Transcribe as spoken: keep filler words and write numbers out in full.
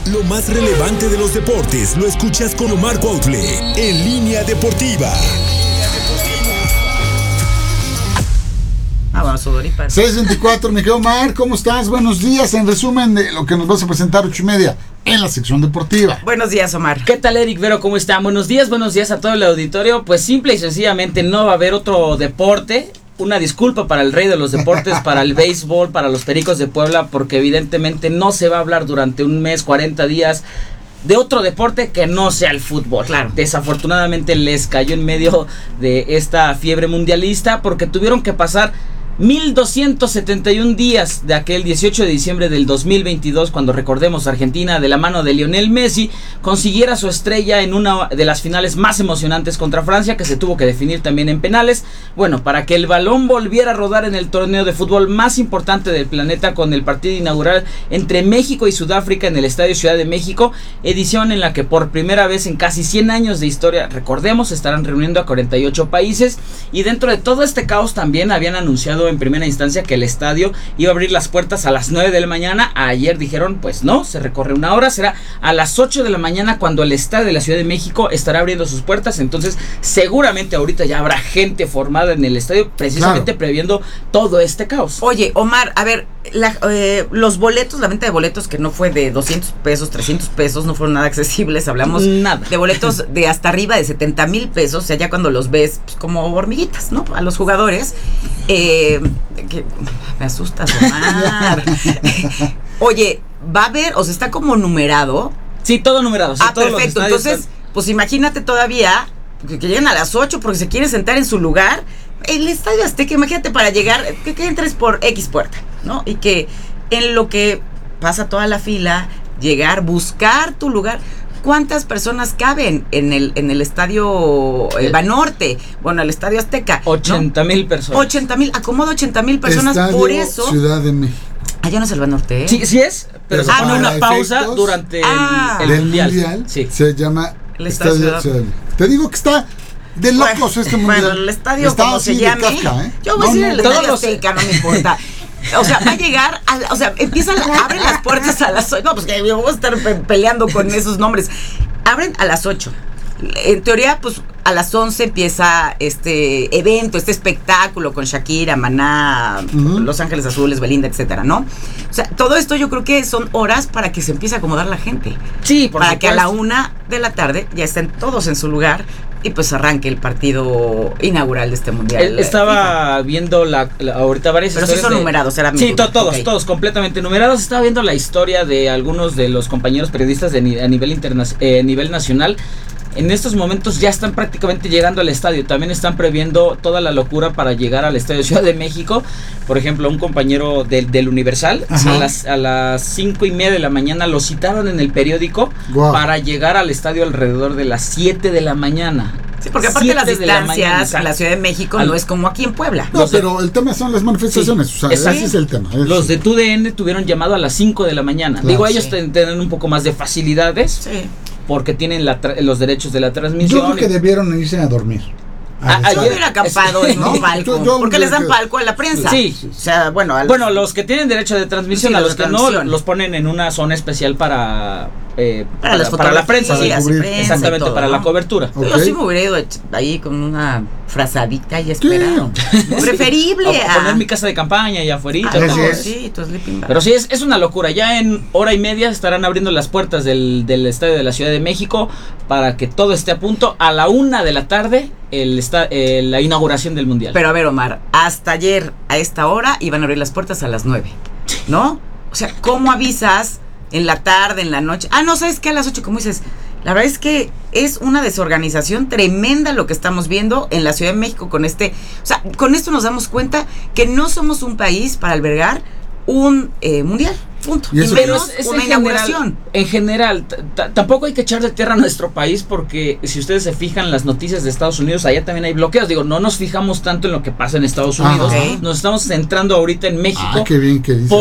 Lo más relevante de los deportes lo escuchas con Omar Cuautle en Línea Deportiva. Ah, bueno, Sudoripa. seis veinticuatro, mi querido Omar, ¿cómo estás? Buenos días. En resumen de lo que nos vas a presentar ocho y media en la sección deportiva. Buenos días, Omar. ¿Qué tal, Eric Vero? ¿Cómo están? Buenos días, buenos días a todo el auditorio. Pues simple y sencillamente no va a haber otro deporte. Una disculpa para el rey de los deportes, para el béisbol, para los Pericos de Puebla, porque evidentemente no se va a hablar durante un mes, cuarenta días, de otro deporte que no sea el fútbol. Claro. Desafortunadamente les cayó en medio de esta fiebre mundialista porque tuvieron que pasar mil doscientos setenta y un días de aquel dieciocho de diciembre del dos mil veintidós, cuando, recordemos, Argentina, de la mano de Lionel Messi, consiguiera su estrella en una de las finales más emocionantes contra Francia, que se tuvo que definir también en penales. Bueno, para que el balón volviera a rodar en el torneo de fútbol más importante del planeta, con el partido inaugural entre México y Sudáfrica en el Estadio Ciudad de México, edición en la que por primera vez en casi cien años de historia, recordemos, estarán reuniendo a cuarenta y ocho países, y dentro de todo este caos también habían anunciado en primera instancia que el estadio iba a abrir las puertas a las nueve de la mañana. Ayer dijeron, pues no, se recorre una hora, será a las ocho de la mañana cuando el estadio de la Ciudad de México estará abriendo sus puertas. Entonces seguramente ahorita ya habrá gente formada en el estadio, precisamente claro, previendo todo este caos. Oye, Omar, a ver, la, eh, los boletos, la venta de boletos, que no fue de doscientos pesos, trescientos pesos, no fueron nada accesibles. Hablamos nada de boletos de hasta arriba de setenta mil pesos, o sea, ya cuando los ves, pues, como hormiguitas, ¿no? A los jugadores. Eh, que me asustas, Omar. Oye, va a haber, o sea, está como numerado. Sí, todo numerado. Sí, ah, perfecto. Entonces, están... pues imagínate todavía que, que lleguen a las ocho porque se quieren sentar en su lugar. El Estadio Azteca, imagínate, para llegar, que, que entres por X puerta, ¿no? Y que en lo que pasa toda la fila, llegar, buscar tu lugar. ¿Cuántas personas caben en el en el estadio eh, Banorte? Bueno, el Estadio Azteca. ochenta mil personas. ochenta mil, acomoda ochenta mil personas, estadio por eso. Ciudad de México. Allá no es el Banorte, ¿eh? Sí, sí es, pero, pero se pone una pausa durante ah, el, el del mundial. mundial sí. Se llama el Estadio Ciudad. Ciudad. Te digo que está de locos bueno, este mundial. Bueno, el estadio está como se llame. Kafka, ¿eh? Yo voy no, a decir no, el Estadio Azteca, los... no me importa. O sea, va a llegar, a, o sea, empiezan, abren las puertas a las ocho. No, pues que vamos a estar pe- peleando con esos nombres. Abren a las ocho. En teoría, pues a las once empieza este evento, este espectáculo con Shakira, Maná, uh-huh. Los Ángeles Azules, Belinda, etcétera, ¿no? O sea, todo esto yo creo que son horas para que se empiece a acomodar la gente. Sí, por Para supuesto. que a la una de la tarde ya estén todos en su lugar y pues arranque el partido inaugural de este mundial. Él estaba FIFA. viendo la, la ahorita varias Pero sí son de, numerados, era mi Sí, duda. to, todos, okay. todos completamente numerados. Estaba viendo la historia de algunos de los compañeros periodistas de, a nivel interna, eh, nivel nacional. En estos momentos ya están prácticamente llegando al estadio. También están previendo toda la locura para llegar al Estadio Ciudad de México. Por ejemplo, un compañero del, del Universal, a las, a las cinco y media de la mañana lo citaron en el periódico wow. para llegar al estadio alrededor de las siete de la mañana. Sí, porque aparte las distancias en la Ciudad de México Al, no es como aquí en Puebla. No, pero de, el tema son las manifestaciones, sí, o sea, ese es el tema. Es los de T U D N tuvieron llamado a las cinco de la mañana. Claro, Digo, ellos sí. tienen un poco más de facilidades. Sí. Porque tienen la tra- los derechos de la transmisión. Yo creo que debieron irse a dormir. A a, yo hubiera acampado en un palco, yo, yo, porque yo, les dan palco a la prensa. Sí, o sea, bueno, a los, bueno, los que tienen derecho de transmisión, sí, a los que no, los ponen en una zona especial para eh, para, para, para la prensa, sí, prensa exactamente todo, para ¿no? la cobertura. Okay. Yo sí me hubiera ido ahí con una frazadita y esperar. Sí. Preferible a, a poner mi casa de campaña y afuera. Ah, no, sí, tu sleeping bag. Pero sí es, es una locura. Ya en hora y media estarán abriendo las puertas del, del estadio de la Ciudad de México para que todo esté a punto. A la una de la tarde el esta, eh, la inauguración del mundial. Pero a ver, Omar, hasta ayer a esta hora iban a abrir las puertas a las nueve, ¿no? O sea, ¿cómo avisas en la tarde, en la noche? Ah, no, ¿sabes qué? A las ocho, como dices, la verdad es que es una desorganización tremenda lo que estamos viendo en la Ciudad de México con este, o sea, con esto nos damos cuenta que no somos un país para albergar un eh, mundial. Punto. Y, y menos es, es una en inauguración. General, en general, t- t- tampoco hay que echar de tierra a nuestro país, porque si ustedes se fijan las noticias de Estados Unidos, allá también hay bloqueos. Digo, no nos fijamos tanto en lo que pasa en Estados Unidos. Ah, okay. Nos estamos centrando ahorita en México. Ah, qué bien que dice.